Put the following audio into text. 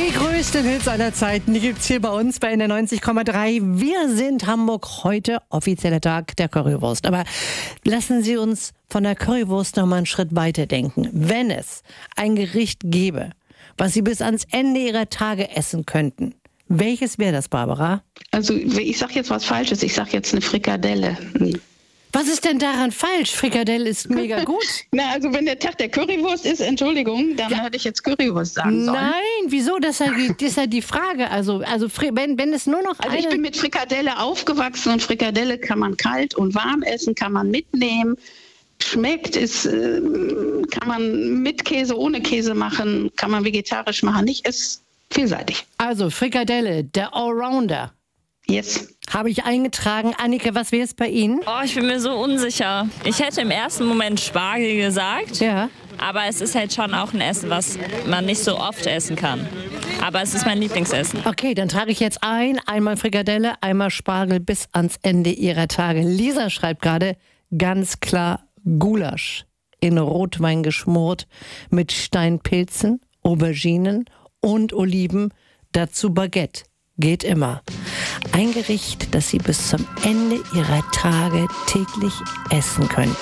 Die größten Hits aller Zeiten, die gibt's hier bei uns bei NDR 90,3. Wir sind Hamburg, heute offizieller Tag der Currywurst. Aber lassen Sie uns von der Currywurst noch mal einen Schritt weiter denken. Wenn es ein Gericht gäbe, was Sie bis ans Ende Ihrer Tage essen könnten, welches wäre das, Barbara? Also ich sage jetzt was Falsches, ich sage jetzt eine Frikadelle. Was ist denn daran falsch? Frikadelle ist mega gut. Na, also wenn der Tag der Currywurst ist, Entschuldigung, dann hätte ich jetzt Currywurst sagen sollen. Nein, wieso? Das ist ja die Frage. Also wenn es nur noch Also ich bin mit Frikadelle aufgewachsen und Frikadelle kann man kalt und warm essen, kann man mitnehmen. Schmeckt, kann man mit Käse, ohne Käse machen, kann man vegetarisch machen. Nicht, ist vielseitig. Also Frikadelle, der Allrounder. Yes. Habe ich eingetragen. Annika, was wäre es bei Ihnen? Oh, ich bin mir so unsicher. Ich hätte im ersten Moment Spargel gesagt. Ja. Aber es ist halt schon auch ein Essen, was man nicht so oft essen kann. Aber es ist mein Lieblingsessen. Okay, dann trage ich jetzt ein. Einmal Frikadelle, einmal Spargel bis ans Ende Ihrer Tage. Lisa schreibt gerade ganz klar Gulasch in Rotwein geschmort mit Steinpilzen, Auberginen und Oliven. Dazu Baguette. Geht immer. Ein Gericht, das Sie bis zum Ende Ihrer Tage täglich essen könnten.